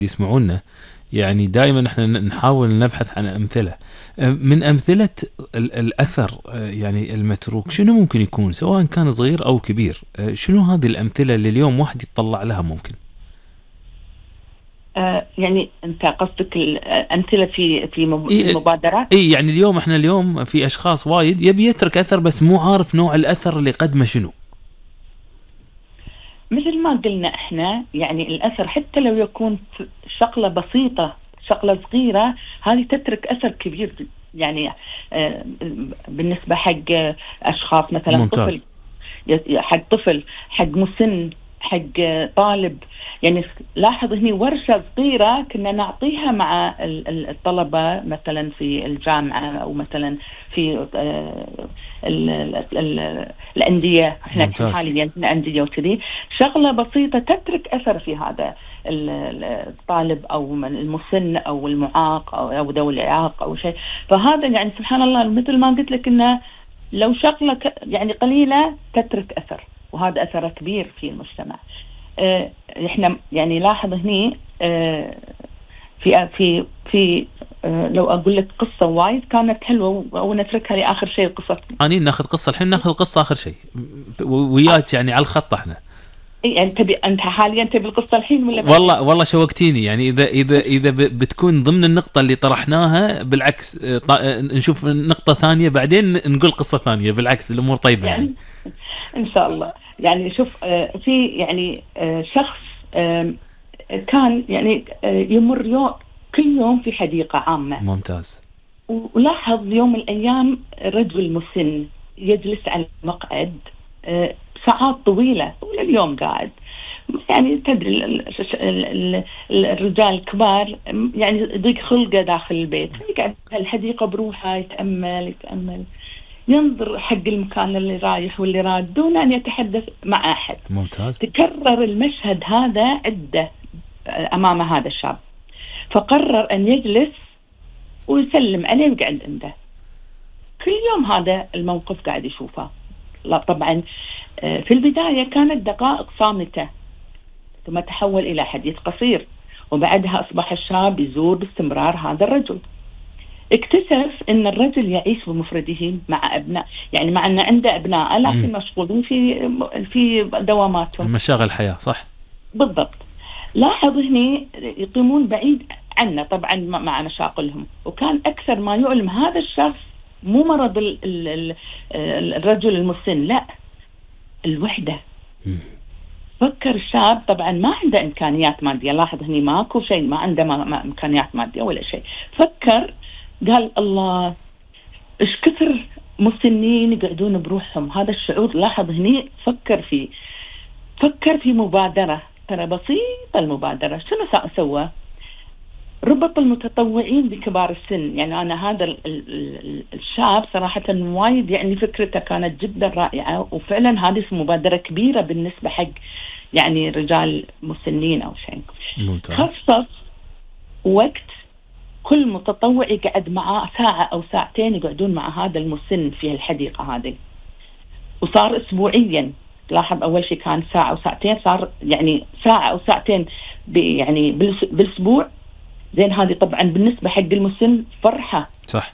يسمعونا، يعني دائما احنا نحاول نبحث عن امثله. من امثله الاثر يعني المتروك شنو ممكن يكون، سواء كان صغير او كبير؟ شنو هذه الامثله اللي اليوم واحد يتطلع لها ممكن؟ يعني أنت قصدك الأمثلة في اي المبادرات؟ اي، يعني اليوم في اشخاص وايد يبي يترك اثر بس مو عارف نوع الاثر اللي قدمه شنو. مثل ما قلنا إحنا، يعني الأثر حتى لو يكون شغلة بسيطة، شغلة صغيرة، هذه تترك أثر كبير. يعني بالنسبة حق أشخاص، مثلا طفل، ممتاز. حق طفل، حق مسن، حق طالب. يعني لاحظ هني ورشة صغيرة كنا نعطيها مع الطلبة مثلا في الجامعة، أو مثلا في الأندية. احنا الحين ممتاز. حاليا في أندية وكذي. شغلة بسيطة تترك أثر في هذا الطالب أو المسن أو المعاق أو ذوي الإعاقة أو شيء. فهذا يعني سبحان الله، مثل ما قلت لك، إنه لو شغلة يعني قليلة تترك أثر، وهذا أثر كبير في المجتمع. إحنا يعني لاحظ هني في لو أقول لك قصة وايد كانت حلوة ونتركها لآخر شيء، قصة. ناخذ قصه الحين، ناخذ قصه اخر شيء وياك يعني على الخط احنا. يعني أنت حاليا تبي القصة الحين ولا بعدين؟ والله شوقتيني، يعني اذا بتكون ضمن النقطه اللي طرحناها، بالعكس نشوف نقطه ثانيه بعدين نقول قصه ثانيه، بالعكس الامور طيبه يعني. يعني إن شاء الله. يعني شوف، في يعني شخص كان يعني يمر كل يوم في حديقة عامة. ممتاز. ولاحظ يوم من الأيام رجل مسن يجلس على المقعد ساعات طويلة طول اليوم قاعد. يعني تدري الرجال الكبار يعني يضيق خلقه داخل البيت، يقعد في الحديقة بروحه يتأمل، ينظر حق المكان اللي رايح واللي راد دون أن يتحدث مع أحد. ممتاز. تكرر المشهد هذا عدة أمام هذا الشاب، فقرر أن يجلس ويسلم عليه ويقعد عنده. كل يوم هذا الموقف قاعد يشوفه. لا طبعا في البداية كانت دقائق صامتة، ثم تحول إلى حديث قصير، وبعدها أصبح الشاب يزور باستمرار هذا الرجل. اكتشف أن الرجل يعيش بمفرده مع أبناء، يعني مع أن عنده أبناء لكن مشغولين في دواماتهم، مشاغل الحياة، صح. بالضبط. لاحظ هني يقيمون بعيد عنه طبعا مع مشاغلهم. وكان أكثر ما يؤلم هذا الشخص مو مرض الرجل المسن، لا، الوحدة. فكر الشاب، طبعا ما عنده إمكانيات مادية، لاحظ هني ماكو شيء، ما عنده إمكانيات مادية ولا شيء. فكر، قال الله إيش كثر مسنين يقعدون بروحهم. هذا الشعور لاحظ هني، فكر في مبادرة، ترى بسيطة المبادرة. شنو سوى؟ ربط المتطوعين بكبار السن. يعني أنا هذا الشاب صراحة وايد يعني فكرته كانت جدا رائعة، وفعلا هذه مبادرة كبيرة بالنسبة حق يعني رجال مسنين أو شيء. ممتاز. خصص وقت كل متطوع يقعد معاه ساعة أو ساعتين، يقعدون مع هذا المسن في الحديقة هذه. وصار أسبوعيا. لاحظ أول شيء كان ساعة أو ساعتين، صار يعني ساعة أو ساعتين يعني بالأسبوع. زين، هذه طبعا بالنسبة حق المسن فرحة، صح.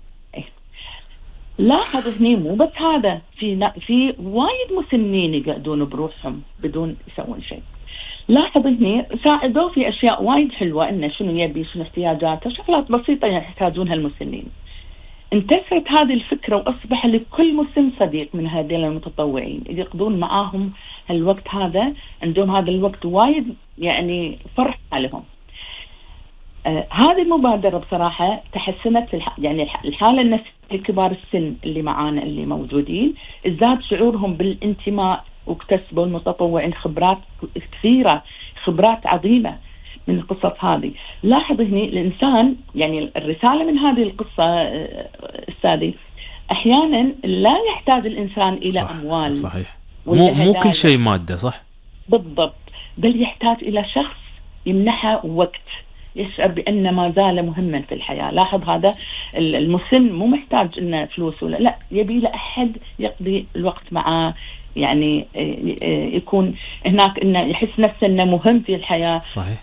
لاحظ هني مو بس هذا، في وايد مسنين يقعدون بروحهم بدون يسوون شيء. لاحظ هني ساعدوه في أشياء وايد حلوة، إنه شنو يبي، شنو احتياجاته، شغلات بسيطة يحتاجونها المسنين. انتشرت هذه الفكرة وأصبح لكل مسن صديق من هذين المتطوعين يقضون معاهم الوقت هذا. عندهم هذا الوقت وايد يعني فرحة لهم. هذه المبادرة بصراحة تحسنت يعني الحالة النفسية لكبار السن اللي معانا اللي موجودين، ازداد شعورهم بالانتماء، واكتسبوا المتطوعين خبرات كثيرة، خبرات عظيمة من القصص هذه. لاحظ هنا الإنسان، يعني الرسالة من هذه القصة أستاذي، أحيانا لا يحتاج الإنسان إلى صح. أموال، صحيح. مو كل هدايا. شيء مادة، صح. بالضبط، بل يحتاج إلى شخص يمنحه وقت، يشعر بأن ما زال مهما في الحياة. لاحظ هذا المسن مو محتاج إنه فلوس ولا لا، يبي له أحد يقضي الوقت معاه، يعني يكون هناك إنه يحس نفسه إنه مهم في الحياة. صحيح.